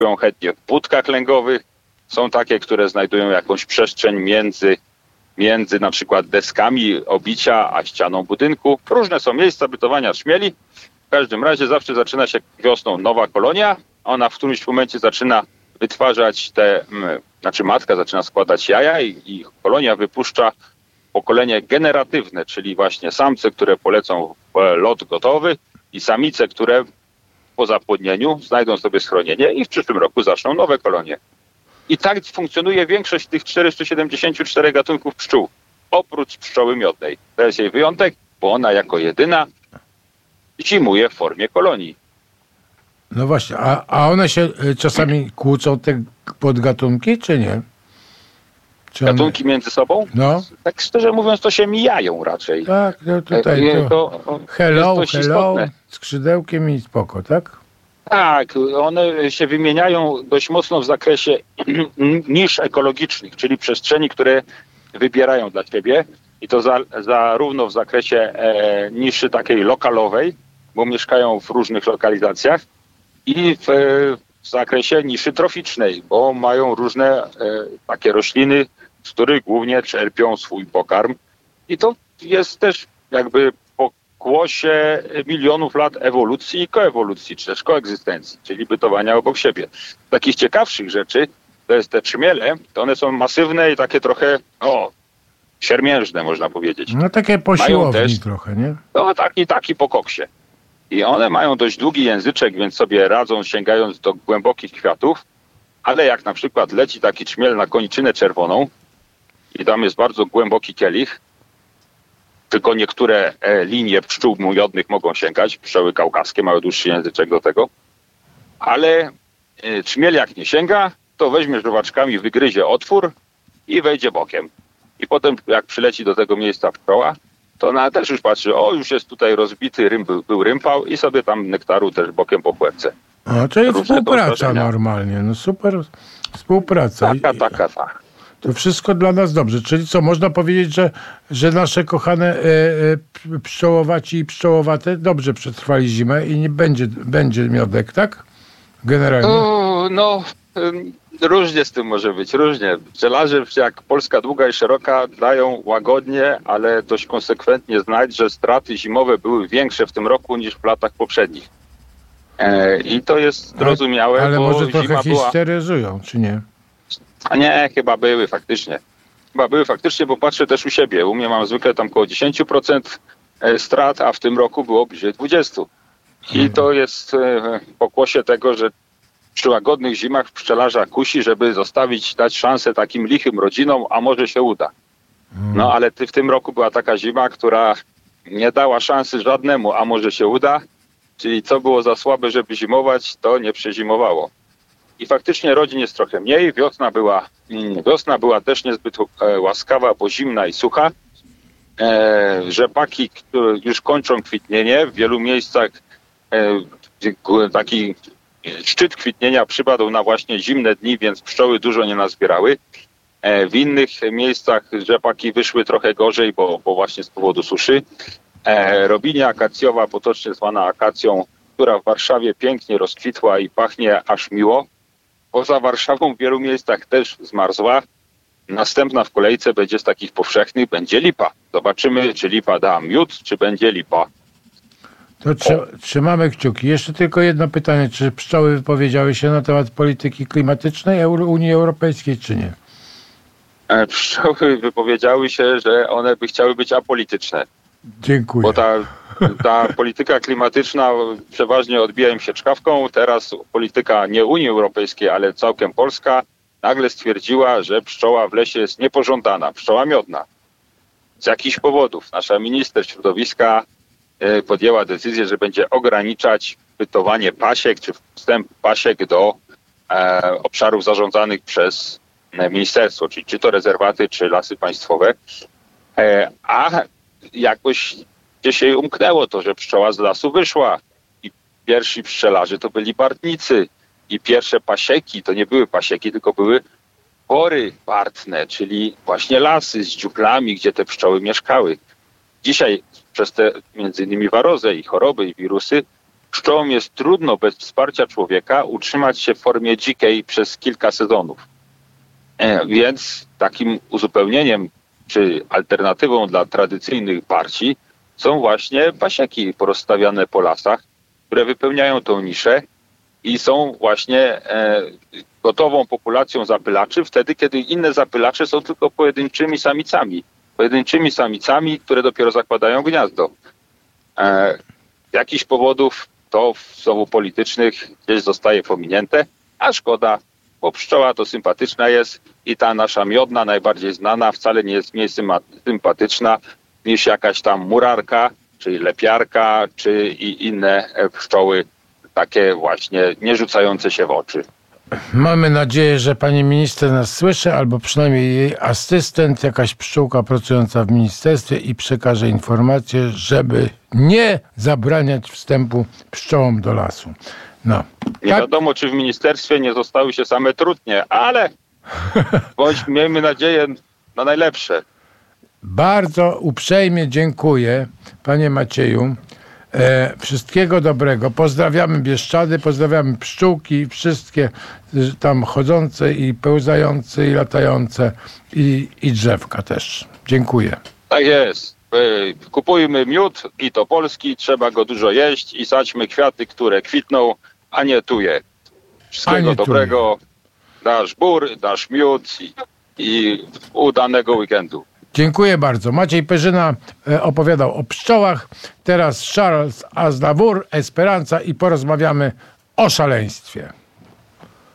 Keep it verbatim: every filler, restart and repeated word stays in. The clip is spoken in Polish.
chętnie w budkach lęgowych. Są takie, które znajdują jakąś przestrzeń między, między na przykład deskami obicia a ścianą budynku. Różne są miejsca bytowania trzmieli. W każdym razie zawsze zaczyna się wiosną nowa kolonia. Ona w którymś momencie zaczyna wytwarzać te, znaczy matka zaczyna składać jaja i, i kolonia wypuszcza pokolenie generatywne, czyli właśnie samce, które polecą w lot gotowy i samice, które po zapłodnieniu znajdą sobie schronienie i w przyszłym roku zaczną nowe kolonie. I tak funkcjonuje większość tych czterystu siedemdziesięciu czterech gatunków pszczół, oprócz pszczoły miodnej. To jest jej wyjątek, bo ona jako jedyna zimuje w formie kolonii. No właśnie, a, a one się czasami kłócą, te podgatunki, czy nie? Czy Gatunki one... między sobą? No. Tak szczerze mówiąc, to się mijają raczej. Tak, no tutaj to, to hello, jest hello, istotne. Skrzydełkiem i spoko, tak? Tak, one się wymieniają dość mocno w zakresie nisz ekologicznych, czyli przestrzeni, które wybierają dla siebie. I to za, zarówno w zakresie e, niszy takiej lokalowej, bo mieszkają w różnych lokalizacjach, i w, w zakresie niszy troficznej, bo mają różne e, takie rośliny, z których głównie czerpią swój pokarm. I to jest też jakby pokłosie milionów lat ewolucji i koewolucji, czy też koegzystencji, czyli bytowania obok siebie. Z takich ciekawszych rzeczy, to jest te trzmiele, to one są masywne i takie trochę, o, siermiężne, można powiedzieć. No takie po siłowni też, trochę, nie? No taki, taki po koksie. I one mają dość długi języczek, więc sobie radzą, sięgając do głębokich kwiatów, ale jak na przykład leci taki trzmiel na koniczynę czerwoną i tam jest bardzo głęboki kielich, tylko niektóre e, linie pszczół miodnych mogą sięgać, pszczoły kaukaskie mają dłuższy języczek do tego, ale e, trzmiel jak nie sięga, to weźmie żuwaczkami, wygryzie otwór i wejdzie bokiem. I potem jak przyleci do tego miejsca pszczoła, to ona też już patrzy, o już jest tutaj rozbity, rym, był, był rympał i sobie tam nektaru też bokiem po chłepce. A, czyli współpraca normalnie, no super współpraca. Taka, taka, taka. To wszystko dla nas dobrze. Czyli co, można powiedzieć, że, że nasze kochane e, e, pszczołowaci i pszczołowate dobrze przetrwali zimę i nie będzie, będzie miodek, tak? Generalnie. O, no, ym, różnie z tym może być, różnie. Pszczelarze, jak Polska długa i szeroka, dają łagodnie, ale dość konsekwentnie znać, że straty zimowe były większe w tym roku niż w latach poprzednich. E, I to jest zrozumiałe, ale, ale bo może trochę zima była... histeryzują, czy nie? A nie, chyba były faktycznie. Chyba były faktycznie, bo patrzę też u siebie. U mnie mam zwykle tam około dziesięć procent strat, a w tym roku było bliżej dwadzieścia procent. I to jest pokłosie tego, że przy łagodnych zimach pszczelarza kusi, żeby zostawić, dać szansę takim lichym rodzinom, a może się uda. No ale w tym roku była taka zima, która nie dała szansy żadnemu, a może się uda. Czyli co było za słabe, żeby zimować, to nie przezimowało. I faktycznie rodzin jest trochę mniej. Wiosna była, wiosna była też niezbyt łaskawa, bo zimna i sucha. E, rzepaki, które już kończą kwitnienie. W wielu miejscach e, taki szczyt kwitnienia przypadł na właśnie zimne dni, więc pszczoły dużo nie nazbierały. E, w innych miejscach rzepaki wyszły trochę gorzej, bo, bo właśnie z powodu suszy. E, robinia akacjowa, potocznie zwana akacją, która w Warszawie pięknie rozkwitła i pachnie aż miło. Poza Warszawą w wielu miejscach też zmarzła. Następna w kolejce będzie z takich powszechnych, będzie lipa. Zobaczymy, czy lipa da miód, czy będzie lipa. To trzy, trzymamy kciuki. Jeszcze tylko jedno pytanie. Czy pszczoły wypowiedziały się na temat polityki klimatycznej Unii Europejskiej, czy nie? Pszczoły wypowiedziały się, że one by chciały być apolityczne. Dziękuję. Bo ta, ta polityka klimatyczna przeważnie odbija im się czkawką. Teraz polityka nie Unii Europejskiej, ale całkiem polska nagle stwierdziła, że pszczoła w lesie jest niepożądana, pszczoła miodna. Z jakichś powodów nasza minister środowiska podjęła decyzję, że będzie ograniczać bytowanie pasiek, czy wstęp pasiek do e, obszarów zarządzanych przez ministerstwo, czyli czy to rezerwaty, czy lasy państwowe. E, a jakoś gdzieś jej umknęło to, że pszczoła z lasu wyszła i pierwsi pszczelarze to byli bartnicy i pierwsze pasieki to nie były pasieki, tylko były pory bartne, czyli właśnie lasy z dziuplami, gdzie te pszczoły mieszkały. Dzisiaj przez te między innymi warozę i choroby i wirusy pszczołom jest trudno bez wsparcia człowieka utrzymać się w formie dzikiej przez kilka sezonów. Więc takim uzupełnieniem czy alternatywą dla tradycyjnych parci są właśnie pasieki porozstawiane po lasach, które wypełniają tą niszę i są właśnie e, gotową populacją zapylaczy wtedy, kiedy inne zapylacze są tylko pojedynczymi samicami. Pojedynczymi samicami, które dopiero zakładają gniazdo. E, z jakichś powodów to znowu politycznych gdzieś zostaje pominięte, a szkoda, bo pszczoła to sympatyczna jest i ta nasza miodna, najbardziej znana, wcale nie jest mniej sympatyczna niż jakaś tam murarka, czyli lepiarka, czy i inne pszczoły takie właśnie nie rzucające się w oczy. Mamy nadzieję, że pani minister nas słyszy, albo przynajmniej jej asystent, jakaś pszczółka pracująca w ministerstwie i przekaże informację, żeby nie zabraniać wstępu pszczołom do lasu. No. Nie tak? Wiadomo, czy w ministerstwie nie zostały się same trutnie, ale bądź miejmy nadzieję na najlepsze. Bardzo uprzejmie dziękuję, panie Macieju. E, wszystkiego dobrego. Pozdrawiamy Bieszczady, pozdrawiamy pszczółki, wszystkie tam chodzące i pełzające i latające i, i drzewka też. Dziękuję. Tak jest. Kupujmy miód i to polski, trzeba go dużo jeść i sadźmy kwiaty, które kwitną, a nie tuje. Wszystkiego nie dobrego. Tuje. Dasz bór, dasz miód i, i udanego weekendu. Dziękuję bardzo. Maciej Perzyna opowiadał o pszczołach. Teraz Charles Aznavour, Esperanza i porozmawiamy o szaleństwie.